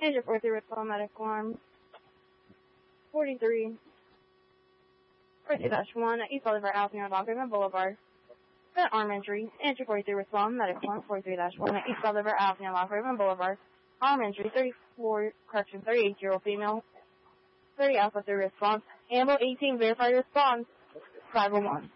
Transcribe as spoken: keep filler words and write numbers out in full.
Agent forty-three with full medical arm. forty-three. forty-three dash one at East Boulevard, Alpena, Lockman Boulevard. Got arm injury. Agent forty-three with full medical arm. forty-three dash one at East Boulevard, Alpena, Lockman Boulevard. Arm injury. thirty-four, correction, thirty-eight-year-old female. thirty Alpha three response. Amble eighteen, verify response. five oh one.